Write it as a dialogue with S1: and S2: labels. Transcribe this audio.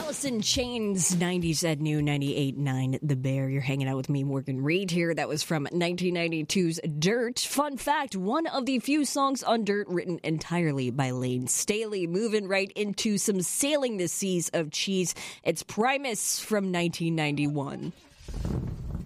S1: Alice in Chains, 90s at New 98.9 The Bear. You're hanging out with me, Morgan Reed here. That was from 1992's Dirt. Fun fact, one of the few songs on Dirt written entirely by Lane Staley. Moving right into some Sailing the Seas of Cheese. It's Primus from 1991.